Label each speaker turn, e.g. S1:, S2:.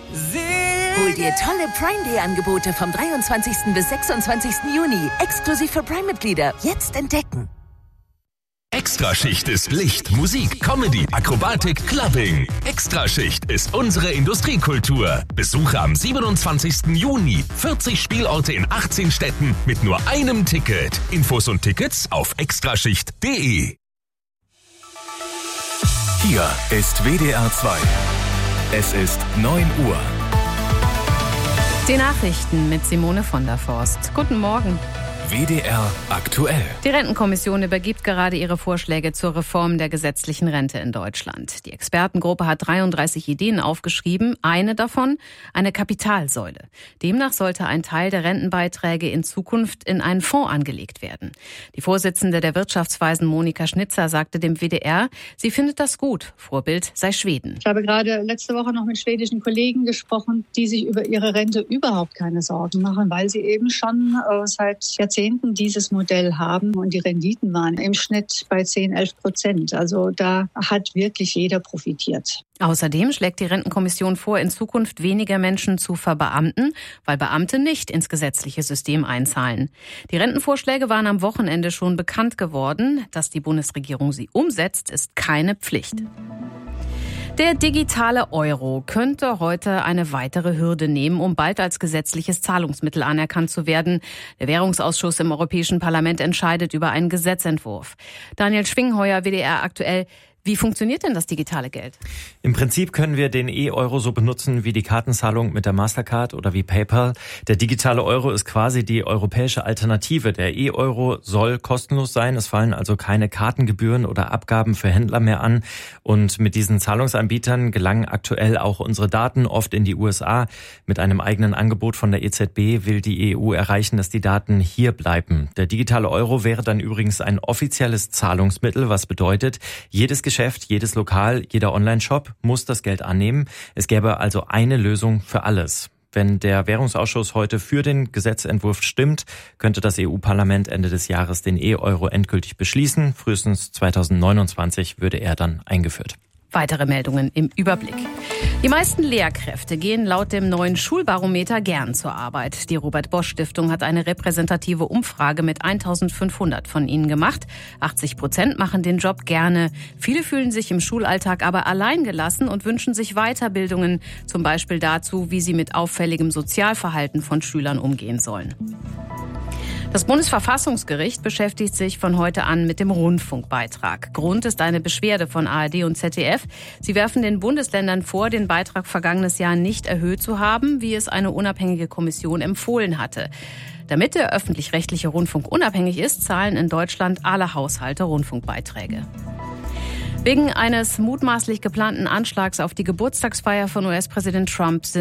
S1: Hol dir tolle Prime-Day-Angebote vom 23. bis 26. Juni. Exklusiv für Prime-Mitglieder. Jetzt entdecken.
S2: Extraschicht ist Licht, Musik, Comedy, Akrobatik, Clubbing. Extraschicht ist unsere Industriekultur. Besuche am 27. Juni 40 Spielorte in 18 Städten mit nur einem Ticket. Infos und Tickets auf extraschicht.de.
S3: Hier ist WDR 2. Es ist 9 Uhr.
S4: Die Nachrichten mit Simone von der Forst. Guten Morgen.
S3: WDR aktuell.
S4: Die Rentenkommission übergibt gerade ihre Vorschläge zur Reform der gesetzlichen Rente in Deutschland. Die Expertengruppe hat 33 Ideen aufgeschrieben. Eine davon, eine Kapitalsäule. Demnach sollte ein Teil der Rentenbeiträge in Zukunft in einen Fonds angelegt werden. Die Vorsitzende der Wirtschaftsweisen Monika Schnitzer sagte dem WDR, sie findet das gut. Vorbild sei Schweden.
S5: Ich habe gerade letzte Woche noch mit schwedischen Kollegen gesprochen, die sich über ihre Rente überhaupt keine Sorgen machen, weil sie eben schon seit Jahrzehnten dieses Modell haben und die Renditen waren im Schnitt bei 10-11%. Also da hat wirklich jeder profitiert.
S4: Außerdem schlägt die Rentenkommission vor, in Zukunft weniger Menschen zu verbeamten, weil Beamte nicht ins gesetzliche System einzahlen. Die Rentenvorschläge waren am Wochenende schon bekannt geworden. Dass die Bundesregierung sie umsetzt, ist keine Pflicht. Der digitale Euro könnte heute eine weitere Hürde nehmen, um bald als gesetzliches Zahlungsmittel anerkannt zu werden. Der Währungsausschuss im Europäischen Parlament entscheidet über einen Gesetzentwurf. Daniel Schwingheuer, WDR aktuell. Wie funktioniert denn das digitale Geld?
S6: Im Prinzip können wir den E-Euro so benutzen wie die Kartenzahlung mit der Mastercard oder wie PayPal. Der digitale Euro ist quasi die europäische Alternative. Der E-Euro soll kostenlos sein. Es fallen also keine Kartengebühren oder Abgaben für Händler mehr an. Und mit diesen Zahlungsanbietern gelangen aktuell auch unsere Daten oft in die USA. Mit einem eigenen Angebot von der EZB will die EU erreichen, dass die Daten hier bleiben. Der digitale Euro wäre dann übrigens ein offizielles Zahlungsmittel, was bedeutet, jedes Geschäft, jedes Lokal, jeder Online-Shop muss das Geld annehmen. Es gäbe also eine Lösung für alles. Wenn der Währungsausschuss heute für den Gesetzentwurf stimmt, könnte das EU-Parlament Ende des Jahres den E-Euro endgültig beschließen. Frühestens 2029 würde er dann eingeführt.
S4: Weitere Meldungen im Überblick. Die meisten Lehrkräfte gehen laut dem neuen Schulbarometer gern zur Arbeit. Die Robert-Bosch-Stiftung hat eine repräsentative Umfrage mit 1500 von ihnen gemacht. 80% machen den Job gerne. Viele fühlen sich im Schulalltag aber alleingelassen und wünschen sich Weiterbildungen, zum Beispiel dazu, wie sie mit auffälligem Sozialverhalten von Schülern umgehen sollen. Das Bundesverfassungsgericht beschäftigt sich von heute an mit dem Rundfunkbeitrag. Grund ist eine Beschwerde von ARD und ZDF. Sie werfen den Bundesländern vor, den Beitrag vergangenes Jahr nicht erhöht zu haben, wie es eine unabhängige Kommission empfohlen hatte. Damit der öffentlich-rechtliche Rundfunk unabhängig ist, zahlen in Deutschland alle Haushalte Rundfunkbeiträge. Wegen eines mutmaßlich geplanten Anschlags auf die Geburtstagsfeier von US-Präsident Trump sind